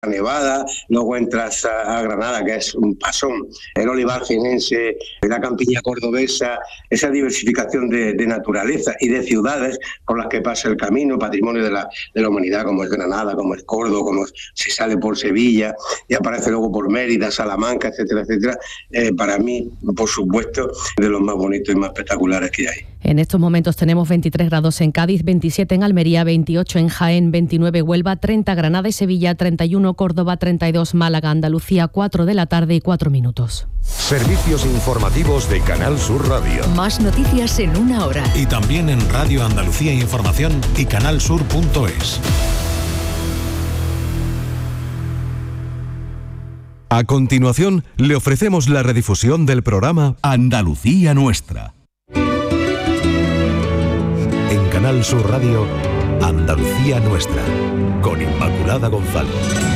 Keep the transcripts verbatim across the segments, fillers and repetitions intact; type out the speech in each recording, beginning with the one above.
Nevada, luego entras a, a Granada, que es un pasón, el olivar jienense, la campiña cordobesa, esa diversificación de, de naturaleza y de ciudades por las que pasa el camino, patrimonio de la, de la humanidad, como es Granada, como es Córdoba, como se sale por Sevilla y aparece luego por Mérida, Salamanca, etcétera, etcétera. Eh, para mí, por supuesto, de los más bonitos y más espectaculares que hay. En estos momentos tenemos veintitrés grados en Cádiz, veintisiete en Almería, veintiocho en Jaén, veintinueve Huelva, treinta Granada y Sevilla, treinta y uno Córdoba, treinta y dos Málaga, Andalucía, cuatro de la tarde y cuatro minutos. Servicios informativos de Canal Sur Radio. Más noticias en una hora. Y también en Radio Andalucía Información y canalsur punto es. A continuación, le ofrecemos la redifusión del programa Andalucía Nuestra. En Canal Sur Radio, Andalucía Nuestra, con Inmaculada González.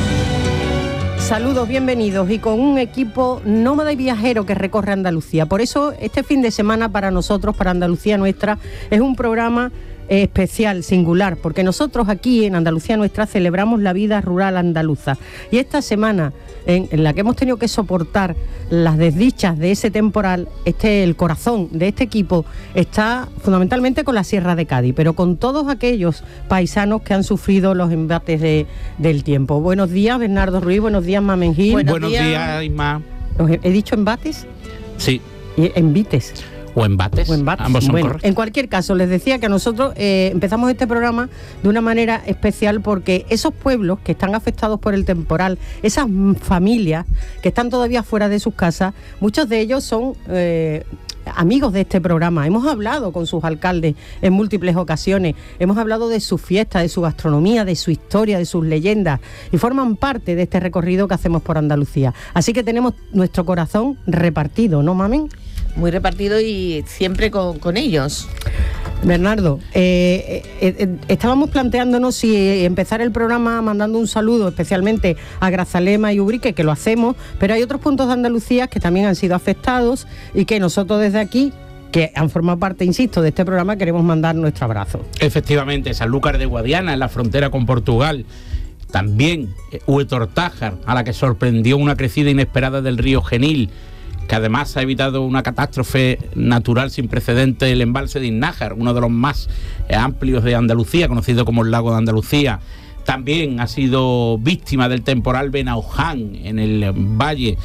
Saludos, bienvenidos, y con un equipo nómada y viajero que recorre Andalucía. Por eso este fin de semana para nosotros, para Andalucía Nuestra, es un programa especial, singular, porque nosotros aquí en Andalucía Nuestra celebramos la vida rural andaluza. Y esta semana, en, en la que hemos tenido que soportar las desdichas de ese temporal, este, el corazón de este equipo está fundamentalmente con la Sierra de Cádiz, pero con todos aquellos paisanos que han sufrido los embates de, del tiempo. Buenos días, Bernardo Ruiz, buenos días, Mamen Gil. Buenos, buenos días, días Isma. He, ¿He dicho embates? Sí. Y envites. O embates, o embates. Ambos son bueno, correctos. En cualquier caso, les decía que nosotros eh, empezamos este programa de una manera especial porque esos pueblos que están afectados por el temporal, esas familias que están todavía fuera de sus casas, muchos de ellos son eh, amigos de este programa. Hemos hablado con sus alcaldes en múltiples ocasiones, hemos hablado de sus fiestas, de su gastronomía, de su historia, de sus leyendas, y forman parte de este recorrido que hacemos por Andalucía. Así que tenemos nuestro corazón repartido, ¿no, Mamen? Muy repartido y siempre con, con ellos. Bernardo, eh, eh, eh, estábamos planteándonos si empezar el programa mandando un saludo especialmente a Grazalema y Ubrique, que lo hacemos, pero hay otros puntos de Andalucía que también han sido afectados y que nosotros desde aquí, que han formado parte, insisto, de este programa, queremos mandar nuestro abrazo. Efectivamente, Sanlúcar de Guadiana, en la frontera con Portugal. También eh, Huetortájar, a la que sorprendió una crecida inesperada del río Genil, que además ha evitado una catástrofe natural sin precedentes, el embalse de Innájar, uno de los más eh, amplios de Andalucía, conocido como el Lago de Andalucía. También ha sido víctima del temporal Benauján en el valle,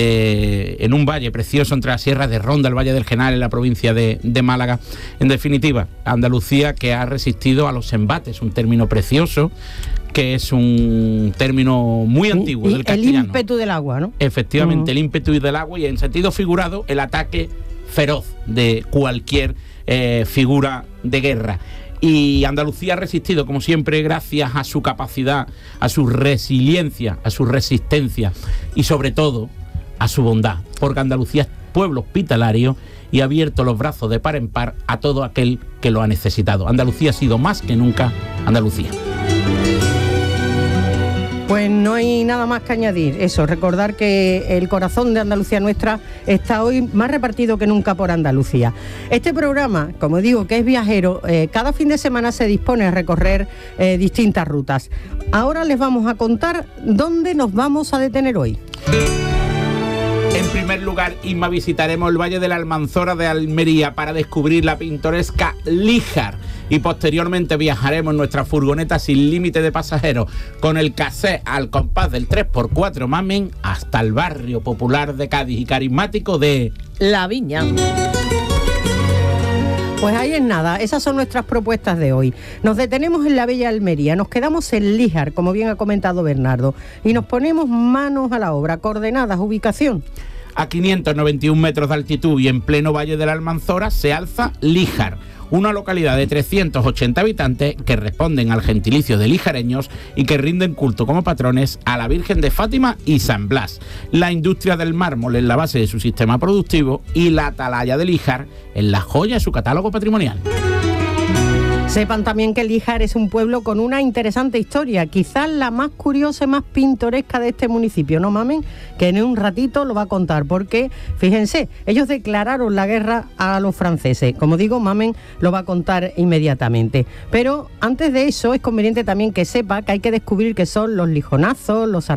eh, en un valle precioso entre las sierras de Ronda, el Valle del Genal, en la provincia de, de Málaga. En definitiva, Andalucía que ha resistido a los embates, un término precioso, que es un término muy antiguo y, del castellano. El ímpetu del agua, ¿no? Efectivamente, uh-huh. el ímpetu del agua y, en sentido figurado, el ataque feroz de cualquier eh, figura de guerra. Y Andalucía ha resistido, como siempre, gracias a su capacidad, a su resiliencia, a su resistencia y, sobre todo, a su bondad, porque Andalucía es pueblo hospitalario y ha abierto los brazos de par en par a todo aquel que lo ha necesitado. Andalucía ha sido más que nunca Andalucía. Pues no hay nada más que añadir. Eso, recordar que el corazón de Andalucía Nuestra está hoy más repartido que nunca por Andalucía. Este programa, como digo, que es viajero, eh, cada fin de semana se dispone a recorrer eh, distintas rutas. Ahora les vamos a contar dónde nos vamos a detener hoy. En primer lugar, Isma, visitaremos el Valle de la Almanzora de Almería para descubrir la pintoresca Líjar, y posteriormente viajaremos en nuestra furgoneta sin límite de pasajeros con el casé al compás del tres por cuatro Mamen hasta el barrio popular de Cádiz y carismático de La Viña. Pues ahí es nada, esas son nuestras propuestas de hoy. Nos detenemos en la bella Almería, nos quedamos en Líjar, como bien ha comentado Bernardo, y nos ponemos manos a la obra. Coordenadas, ubicación. A quinientos noventa y un metros de altitud y en pleno Valle de la Almanzora se alza Líjar, una localidad de trescientos ochenta habitantes que responden al gentilicio de lijareños y que rinden culto como patrones a la Virgen de Fátima y San Blas. La industria del mármol es la base de su sistema productivo y la atalaya de Líjar es la joya de su catálogo patrimonial. Sepan también que Líjar es un pueblo con una interesante historia, quizás la más curiosa y más pintoresca de este municipio, ¿no, Mamen? Que en un ratito lo va a contar, porque, fíjense, ellos declararon la guerra a los franceses. Como digo, Mamen lo va a contar inmediatamente. Pero antes de eso, es conveniente también que sepa que hay que descubrir qué son los lijonazos, los